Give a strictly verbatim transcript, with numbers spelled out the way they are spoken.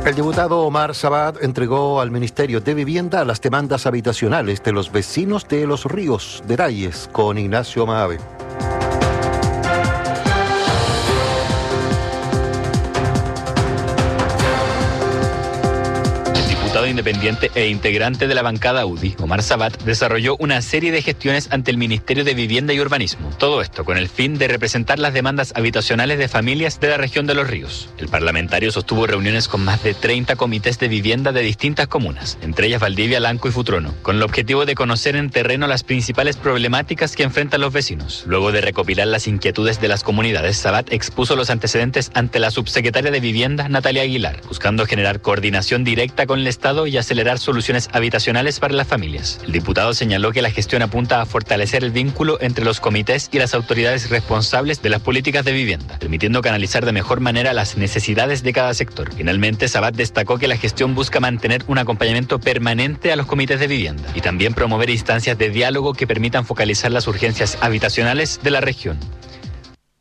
El diputado Omar Sabat entregó al Ministerio de Vivienda las demandas habitacionales de los vecinos de Los Ríos. Detalles con Ignacio Maave. Independiente e integrante de la bancada U D I, Omar Sabat, desarrolló una serie de gestiones ante el Ministerio de Vivienda y Urbanismo. Todo esto con el fin de representar las demandas habitacionales de familias de la región de Los Ríos. El parlamentario sostuvo reuniones con más de treinta comités de vivienda de distintas comunas, entre ellas Valdivia, Lanco y Futrono, con el objetivo de conocer en terreno las principales problemáticas que enfrentan los vecinos. Luego de recopilar las inquietudes de las comunidades, Sabat expuso los antecedentes ante la subsecretaria de Vivienda, Natalia Aguilar, buscando generar coordinación directa con el Estado y acelerar soluciones habitacionales para las familias. El diputado señaló que la gestión apunta a fortalecer el vínculo entre los comités y las autoridades responsables de las políticas de vivienda, permitiendo canalizar de mejor manera las necesidades de cada sector. Finalmente, Sabat destacó que la gestión busca mantener un acompañamiento permanente a los comités de vivienda y también promover instancias de diálogo que permitan focalizar las urgencias habitacionales de la región.